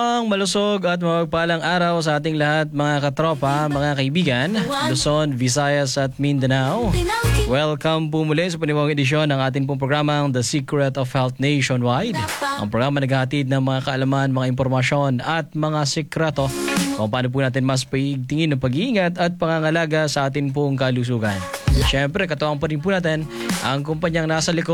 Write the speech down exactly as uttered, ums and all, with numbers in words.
Ang malusog at mapagpalang araw sa ating lahat mga katropa, mga kaibigan, Luzon, Visayas at Mindanao. Welcome po muli sa panibawang edisyon ng ating pong programang The Secret of Health Nationwide. Ang programa naghahatid ng mga kaalaman, mga impormasyon at mga sikreto kung paano po natin mas paigtingin ng pag-iingat at pangangalaga sa ating pong kalusugan. Siyempre, katuwang pa rin po natin ang kumpanyang nasa likod